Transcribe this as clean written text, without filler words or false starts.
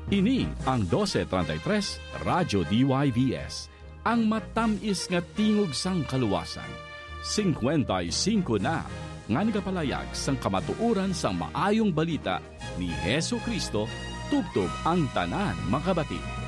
Ini ang 1233 Radyo DYVS, ang matamis nga tingog sang kaluwasan. 55 na nga nagapalayag sang kamatuuran sang maayong balita ni Hesu Kristo tubtob ang tanan makabati.